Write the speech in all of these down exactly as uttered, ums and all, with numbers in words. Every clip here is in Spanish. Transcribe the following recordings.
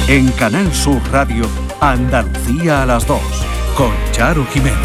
En Canal Sur Radio, Andalucía a las dos, con Charo Jiménez.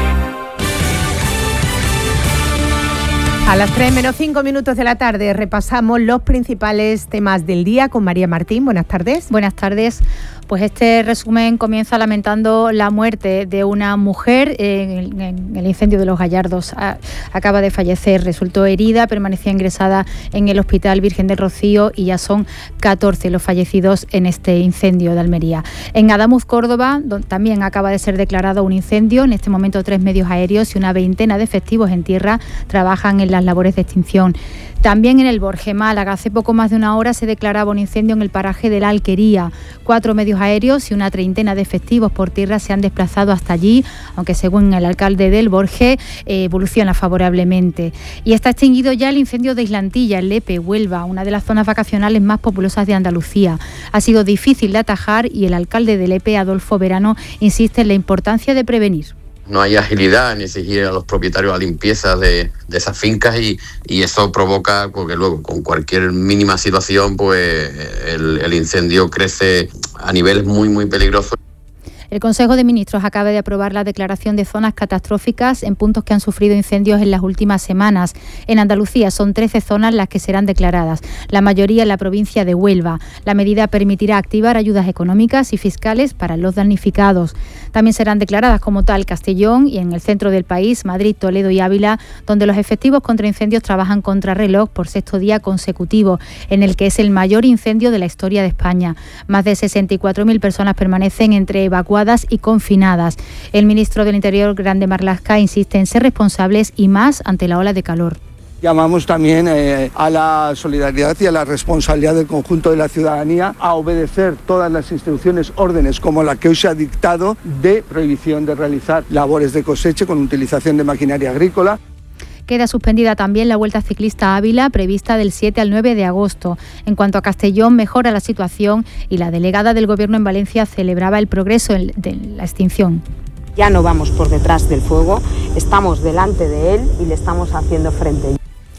A las tres menos cinco minutos de la tarde repasamos los principales temas del día con María Martín. Buenas tardes. Buenas tardes. Pues este resumen comienza lamentando la muerte de una mujer en, en el incendio de Los Gallardos. A, acaba de fallecer, resultó herida, permanecía ingresada en el Hospital Virgen del Rocío y ya son catorce los fallecidos en este incendio de Almería. En Adamuz, Córdoba, donde también acaba de ser declarado un incendio. En este momento tres medios aéreos y una veintena de efectivos en tierra trabajan en las labores de extinción. También en el Borje, Málaga, hace poco más de una hora se declaraba un incendio en el paraje de la Alquería. Cuatro medios aéreos y una treintena de efectivos por tierra se han desplazado hasta allí, aunque según el alcalde del Borje eh, evoluciona favorablemente. Y está extinguido ya el incendio de Islantilla, en Lepe, Huelva, una de las zonas vacacionales más populosas de Andalucía. Ha sido difícil de atajar y el alcalde de Lepe, Adolfo Verano, insiste en la importancia de prevenir. No hay agilidad en exigir a los propietarios la limpieza de, de esas fincas y, y eso provoca, porque luego con cualquier mínima situación pues el, el incendio crece a niveles muy muy peligrosos. El Consejo de Ministros acaba de aprobar la declaración de zonas catastróficas en puntos que han sufrido incendios en las últimas semanas. En Andalucía son trece zonas las que serán declaradas, la mayoría en la provincia de Huelva. La medida permitirá activar ayudas económicas y fiscales para los damnificados. También serán declaradas como tal Castellón y en el centro del país, Madrid, Toledo y Ávila, donde los efectivos contra incendios trabajan contrarreloj por sexto día consecutivo, en el que es el mayor incendio de la historia de España. Más de sesenta y cuatro mil personas permanecen entre evacuadas y confinadas. El ministro del Interior, Grande Marlaska, insiste en ser responsables y más ante la ola de calor. Llamamos también eh, a la solidaridad y a la responsabilidad del conjunto de la ciudadanía a obedecer todas las instrucciones, órdenes como la que hoy se ha dictado de prohibición de realizar labores de cosecha con utilización de maquinaria agrícola. Queda suspendida también la Vuelta Ciclista Ávila, prevista del siete al nueve de agosto. En cuanto a Castellón, mejora la situación y la delegada del Gobierno en Valencia celebraba el progreso de la extinción. Ya no vamos por detrás del fuego, estamos delante de él y le estamos haciendo frente.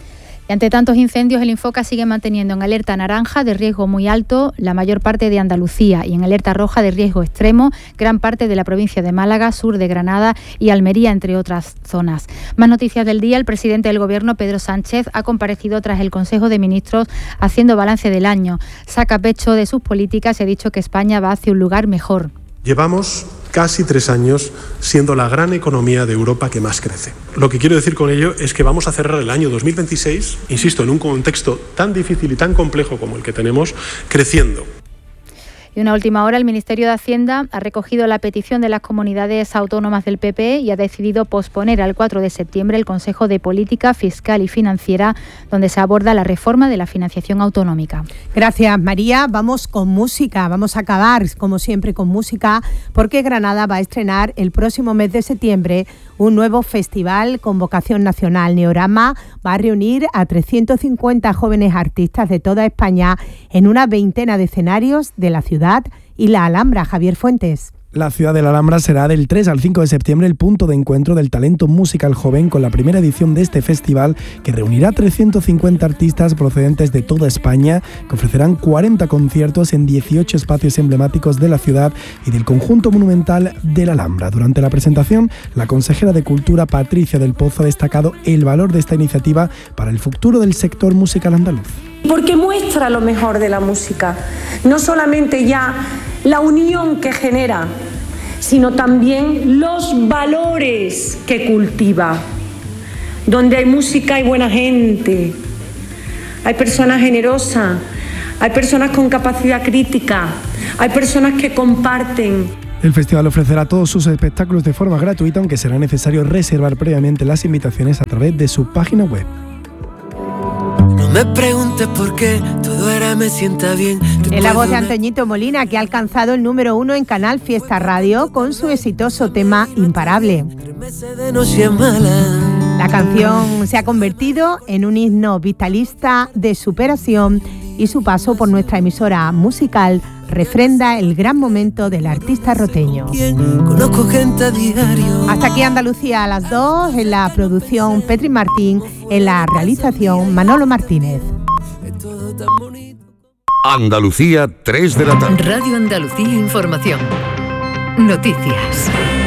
Y ante tantos incendios, el Infoca sigue manteniendo en alerta naranja de riesgo muy alto la mayor parte de Andalucía y en alerta roja de riesgo extremo gran parte de la provincia de Málaga, sur de Granada y Almería, entre otras zonas. Más noticias del día. El presidente del Gobierno, Pedro Sánchez, ha comparecido tras el Consejo de Ministros haciendo balance del año. Saca pecho de sus políticas y ha dicho que España va hacia un lugar mejor. Llevamos casi tres años siendo la gran economía de Europa que más crece. Lo que quiero decir con ello es que vamos a cerrar el año dos mil veintiséis, insisto, en un contexto tan difícil y tan complejo como el que tenemos, creciendo. Y una última hora, el Ministerio de Hacienda ha recogido la petición de las comunidades autónomas del P P y ha decidido posponer al cuatro de septiembre el Consejo de Política Fiscal y Financiera, donde se aborda la reforma de la financiación autonómica. Gracias, María. Vamos con música. Vamos a acabar, como siempre, con música, porque Granada va a estrenar el próximo mes de septiembre un nuevo festival con vocación nacional. Neorama va a reunir a trescientos cincuenta jóvenes artistas de toda España en una veintena de escenarios de la ciudad y la Alhambra. Javier Fuentes. La ciudad de la Alhambra será del tres al cinco de septiembre el punto de encuentro del talento musical joven con la primera edición de este festival que reunirá trescientos cincuenta artistas procedentes de toda España que ofrecerán cuarenta conciertos en dieciocho espacios emblemáticos de la ciudad y del conjunto monumental de la Alhambra. Durante la presentación, la consejera de Cultura, Patricia del Pozo, ha destacado el valor de esta iniciativa para el futuro del sector musical andaluz. Porque muestra lo mejor de la música, no solamente ya la unión que genera, sino también los valores que cultiva. Donde hay música hay buena gente, hay personas generosas, hay personas con capacidad crítica, hay personas que comparten. El festival ofrecerá todos sus espectáculos de forma gratuita, aunque será necesario reservar previamente las invitaciones a través de su página web. No me preguntes por qué, todo era me sienta bien. Es la voz de Antoñito Molina, que ha alcanzado el número uno en Canal Fiesta Radio con su exitoso tema Imparable. La canción se ha convertido en un himno vitalista de superación y su paso por nuestra emisora musical refrenda el gran momento del artista roteño. Hasta aquí Andalucía a las dos, en la producción Petri Martín, en la realización Manolo Martínez. Andalucía, tres de la tarde. Radio Andalucía Información. Noticias.